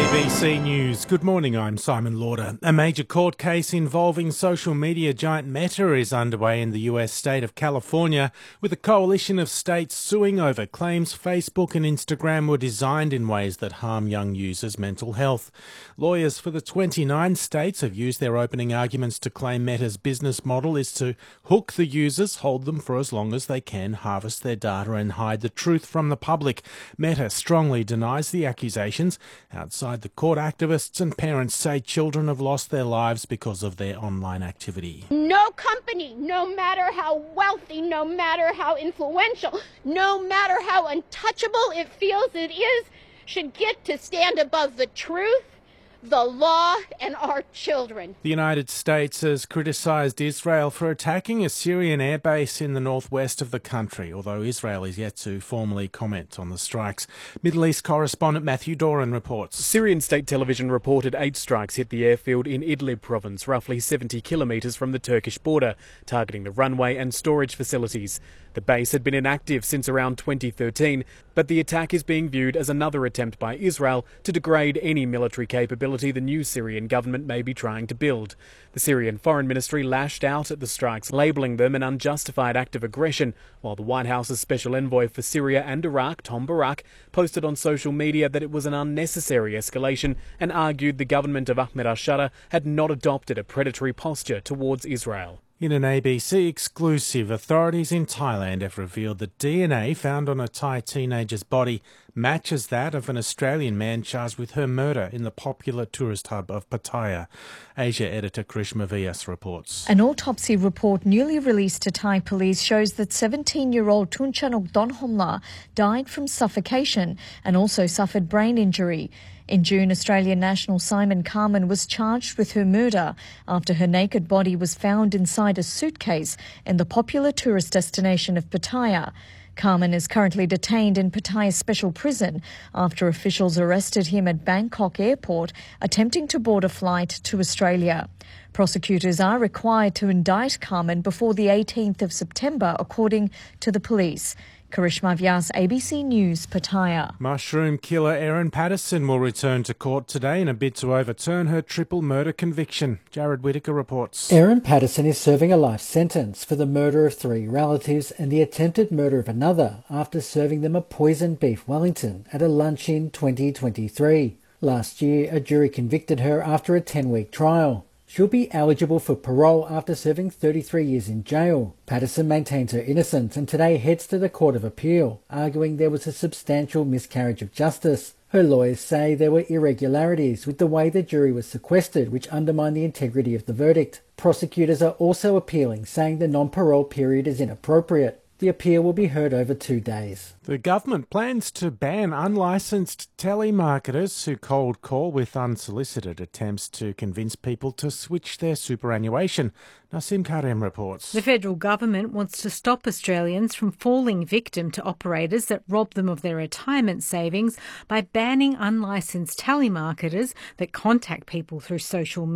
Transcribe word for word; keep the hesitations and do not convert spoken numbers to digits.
A B C News. Good morning, I'm Simon Lauder. A major court case involving social media giant Meta is underway in the U S state of California, with a coalition of states suing over claims Facebook and Instagram were designed in ways that harm young users' mental health. Lawyers for the twenty-nine states have used their opening arguments to claim Meta's business model is to hook the users, hold them for as long as they can, harvest their data and hide the truth from the public. Meta strongly denies the accusations. Outside the court, activists and parents say children have lost their lives because of their online activity. No company, no matter how wealthy, no matter how influential, no matter how untouchable it feels it is, should get to stand above the truth, the law, and our children. The United States has criticised Israel for attacking a Syrian airbase in the northwest of the country, although Israel is yet to formally comment on the strikes. Middle East correspondent Matthew Doran reports. Syrian state television reported eight strikes hit the airfield in Idlib province, roughly seventy kilometres from the Turkish border, targeting the runway and storage facilities. The base had been inactive since around twenty thirteen, but the attack is being viewed as another attempt by Israel to degrade any military capability the new Syrian government may be trying to build. The Syrian Foreign Ministry lashed out at the strikes, labelling them an unjustified act of aggression, while the White House's special envoy for Syria and Iraq, Tom Barak, posted on social media that it was an unnecessary escalation and argued the government of Ahmed al-Shara had not adopted a predatory posture towards Israel. In an A B C exclusive, authorities in Thailand have revealed that D N A found on a Thai teenager's body matches that of an Australian man charged with her murder in the popular tourist hub of Pattaya. Asia editor Krishma Vyas reports. An autopsy report newly released to Thai police shows that seventeen-year-old Tunchanok Donhomla died from suffocation and also suffered brain injury. In June, Australian national Simon Carman was charged with her murder after her naked body was found inside a suitcase in the popular tourist destination of Pattaya. Carman is currently detained in Pattaya Special Prison after officials arrested him at Bangkok Airport attempting to board a flight to Australia. Prosecutors are required to indict Carman before the eighteenth of September, according to the police. Karishma Vyas, A B C News, Pattaya. Mushroom killer Erin Patterson will return to court today in a bid to overturn her triple murder conviction. Jared Whittaker reports. Erin Patterson is serving a life sentence for the murder of three relatives and the attempted murder of another after serving them a poisoned beef Wellington at a lunch in twenty twenty-three. Last year, a jury convicted her after a ten-week trial. She'll be eligible for parole after serving thirty-three years in jail. Patterson maintains her innocence and today heads to the Court of Appeal, arguing there was a substantial miscarriage of justice. Her lawyers say there were irregularities with the way the jury was sequestered, which undermined the integrity of the verdict. Prosecutors are also appealing, saying the non-parole period is inappropriate. The appeal will be heard over two days. The government plans to ban unlicensed telemarketers who cold call with unsolicited attempts to convince people to switch their superannuation. Nasim Karim reports. The federal government wants to stop Australians from falling victim to operators that rob them of their retirement savings by banning unlicensed telemarketers that contact people through social media.